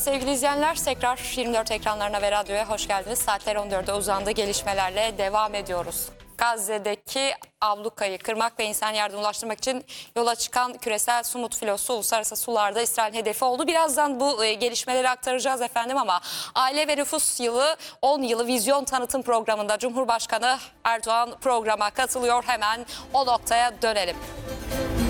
Evet sevgili izleyenler, tekrar 24 ekranlarına ve radyoya hoş geldiniz. Saatler 14'e uzandı, gelişmelerle devam ediyoruz. Gazze'deki ablukayı kırmak ve insan yardımı ulaştırmak için yola çıkan küresel su filosu uluslararası sularda İsrail'in hedefi oldu. Birazdan bu gelişmeleri aktaracağız efendim ama Aile ve Nüfus Yılı 10 yılı vizyon tanıtım programında Cumhurbaşkanı Erdoğan programa katılıyor. Hemen o noktaya dönelim.